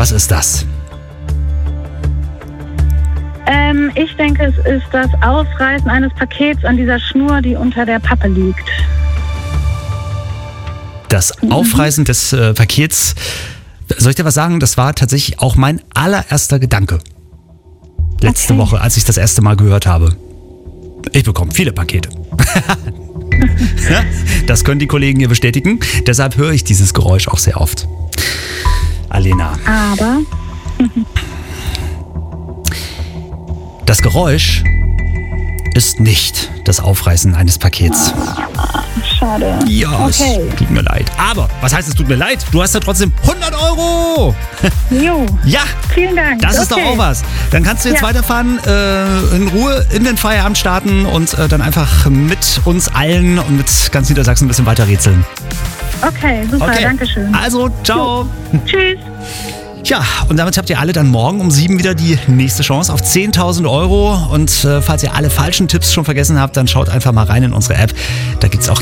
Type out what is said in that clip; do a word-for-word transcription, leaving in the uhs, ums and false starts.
Was ist das? Ähm, ich denke, es ist das Aufreißen eines Pakets an dieser Schnur, die unter der Pappe liegt. Das Aufreißen des äh, Pakets, soll ich dir was sagen? Das war tatsächlich auch mein allererster Gedanke. Letzte Okay. Woche, als ich das erste Mal gehört habe. Ich bekomme viele Pakete. Ja, das können die Kollegen hier bestätigen. Deshalb höre ich dieses Geräusch auch sehr oft. Alena. Aber Das Geräusch ist nicht das Aufreißen eines Pakets. schade. Ja, Okay. es tut mir leid. Aber, was heißt es tut mir leid? Du hast ja trotzdem hundert Euro. Jo, Ja, vielen Dank. das ist okay. doch auch was. Dann kannst du jetzt Ja. weiterfahren, äh, in Ruhe in den Feierabend starten und äh, dann einfach mit uns allen und mit ganz Niedersachsen ein bisschen weiter rätseln. Okay, super, Okay. danke schön. Also, ciao. Tschüss. Ja, und damit habt ihr alle dann morgen um sieben wieder die nächste Chance auf zehntausend Euro. Und äh, falls ihr alle falschen Tipps schon vergessen habt, dann schaut einfach mal rein in unsere App. Da gibt's auch